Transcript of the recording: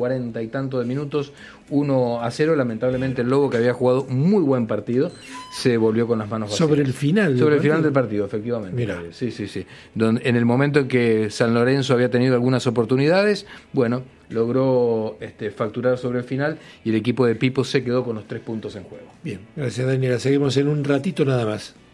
40 y tanto de minutos, 1-0. Lamentablemente el Lobo, que había jugado un muy buen partido, se volvió con las manos vacías. Sobre el final del partido, efectivamente. Mirá. Sí. En el momento en que San Lorenzo había tenido algunas oportunidades, bueno, logró facturar sobre el final y el equipo de Pipo se quedó con los 3 puntos en juego. Bien, gracias Daniela. Seguimos en un ratito nada más.